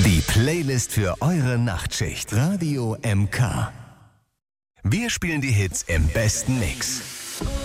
Die Playlist für eure Nachtschicht. Radio MK. Wir spielen die Hits im besten Mix.